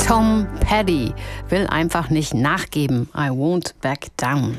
Tom Petty will einfach nicht nachgeben. I won't back down.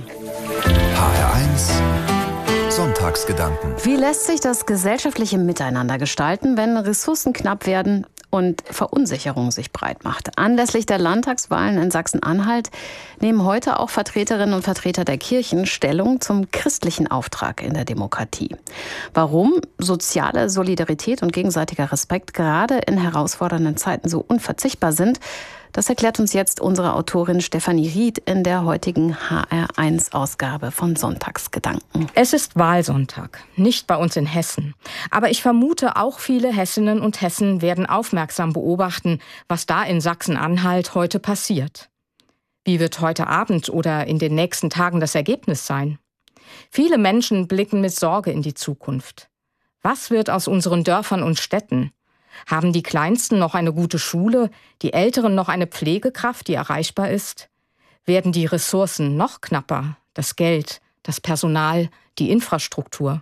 HR1 Sonntagsgedanken. Wie lässt sich das gesellschaftliche Miteinander gestalten, wenn Ressourcen knapp werden und Verunsicherung sich breit macht? Anlässlich der Landtagswahlen in Sachsen-Anhalt nehmen heute auch Vertreterinnen und Vertreter der Kirchen Stellung zum christlichen Auftrag in der Demokratie. Warum soziale Solidarität und gegenseitiger Respekt gerade in herausfordernden Zeiten so unverzichtbar sind, das erklärt uns jetzt unsere Autorin Stefanie Ried in der heutigen HR1-Ausgabe von Sonntagsgedanken. Es ist Wahlsonntag, nicht bei uns in Hessen. Aber ich vermute, auch viele Hessinnen und Hessen werden aufmerksam beobachten, was da in Sachsen-Anhalt heute passiert. Wie wird heute Abend oder in den nächsten Tagen das Ergebnis sein? Viele Menschen blicken mit Sorge in die Zukunft. Was wird aus unseren Dörfern und Städten? Haben die Kleinsten noch eine gute Schule, die Älteren noch eine Pflegekraft, die erreichbar ist? Werden die Ressourcen noch knapper, das Geld, das Personal, die Infrastruktur?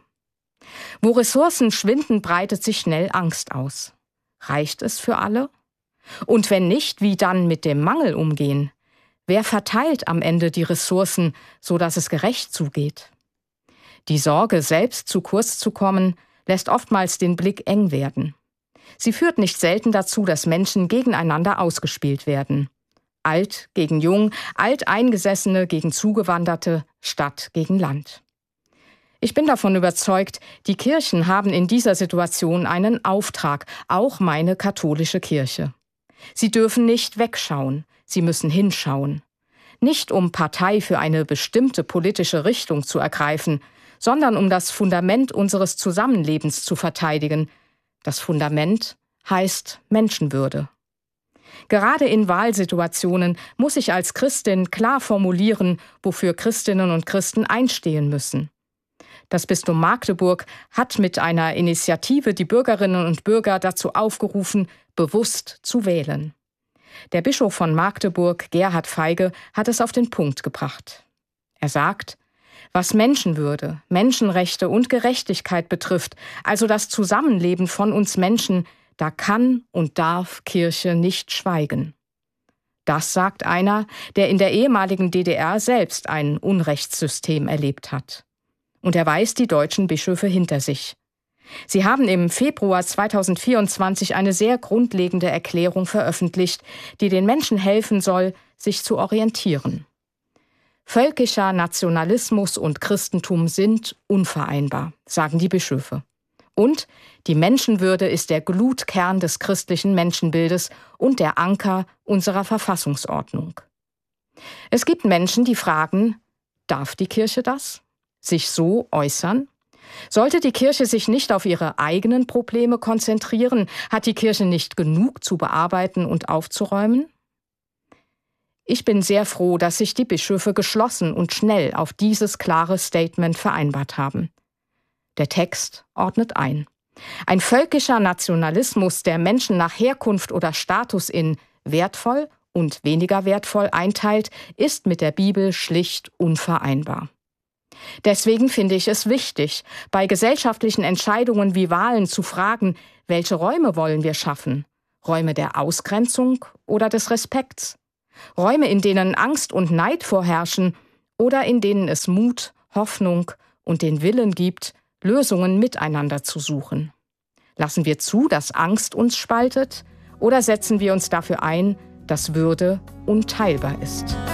Wo Ressourcen schwinden, breitet sich schnell Angst aus. Reicht es für alle? Und wenn nicht, wie dann mit dem Mangel umgehen? Wer verteilt am Ende die Ressourcen, sodass es gerecht zugeht? Die Sorge, selbst zu kurz zu kommen, lässt oftmals den Blick eng werden. Sie führt nicht selten dazu, dass Menschen gegeneinander ausgespielt werden. Alt gegen Jung, Alteingesessene gegen Zugewanderte, Stadt gegen Land. Ich bin davon überzeugt, die Kirchen haben in dieser Situation einen Auftrag, auch meine katholische Kirche. Sie dürfen nicht wegschauen, sie müssen hinschauen. Nicht um Partei für eine bestimmte politische Richtung zu ergreifen, sondern um das Fundament unseres Zusammenlebens zu verteidigen. Das Fundament heißt Menschenwürde. Gerade in Wahlsituationen muss ich als Christin klar formulieren, wofür Christinnen und Christen einstehen müssen. Das Bistum Magdeburg hat mit einer Initiative die Bürgerinnen und Bürger dazu aufgerufen, bewusst zu wählen. Der Bischof von Magdeburg, Gerhard Feige, hat es auf den Punkt gebracht. Er sagt: Was Menschenwürde, Menschenrechte und Gerechtigkeit betrifft, also das Zusammenleben von uns Menschen, da kann und darf Kirche nicht schweigen. Das sagt einer, der in der ehemaligen DDR selbst ein Unrechtssystem erlebt hat. Und er weist die deutschen Bischöfe hinter sich. Sie haben im Februar 2024 eine sehr grundlegende Erklärung veröffentlicht, die den Menschen helfen soll, sich zu orientieren. Völkischer Nationalismus und Christentum sind unvereinbar, sagen die Bischöfe. Und die Menschenwürde ist der Glutkern des christlichen Menschenbildes und der Anker unserer Verfassungsordnung. Es gibt Menschen, die fragen: Darf die Kirche das? Sich so äußern? Sollte die Kirche sich nicht auf ihre eigenen Probleme konzentrieren? Hat die Kirche nicht genug zu bearbeiten und aufzuräumen? Ich bin sehr froh, dass sich die Bischöfe geschlossen und schnell auf dieses klare Statement vereinbart haben. Der Text ordnet ein. Ein völkischer Nationalismus, der Menschen nach Herkunft oder Status in wertvoll und weniger wertvoll einteilt, ist mit der Bibel schlicht unvereinbar. Deswegen finde ich es wichtig, bei gesellschaftlichen Entscheidungen wie Wahlen zu fragen, welche Räume wollen wir schaffen? Räume der Ausgrenzung oder des Respekts? Räume, in denen Angst und Neid vorherrschen oder in denen es Mut, Hoffnung und den Willen gibt, Lösungen miteinander zu suchen. Lassen wir zu, dass Angst uns spaltet, oder setzen wir uns dafür ein, dass Würde unteilbar ist?